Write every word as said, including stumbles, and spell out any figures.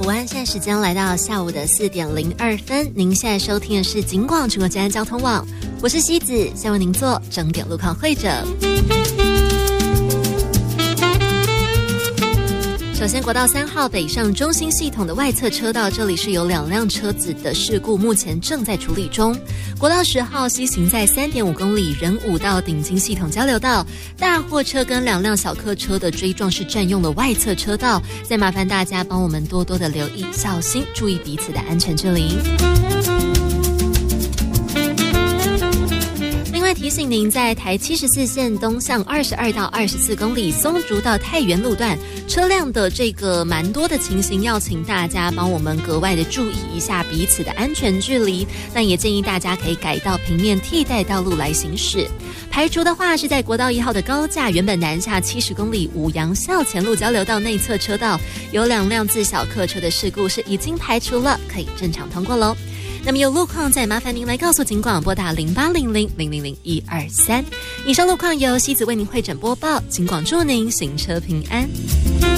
安，现在时间来到下午的四点零二分，您现在收听的是警广全国治安交通网，我是西子，先为您做整点路况会诊。首先，国道三号北上中心系统的外侧车道，这里是有两辆车子的事故，目前正在处理中。国道十号西行在 三点五公里仁武到顶金系统交流道，大货车跟两辆小客车的追撞是占用了外侧车道，再麻烦大家帮我们多多的留意，小心注意彼此的安全距离。另外提醒您，在台七十四线东向二十二到二十四公里松竹到太原路段，车辆的这个蛮多的情形，要请大家帮我们格外的注意一下彼此的安全距离。那也建议大家可以改道平面替代道路来行驶。排除的话是在国道一号的高架原本南下七十公里五杨校前路交流道内侧车道，有两辆自小客车的事故是已经排除了，可以正常通过咯。那么有路况再麻烦您来告诉警广，拨打零八零零零零零一二三。以上路况由西子为您会诊播报，警广祝您行车平安。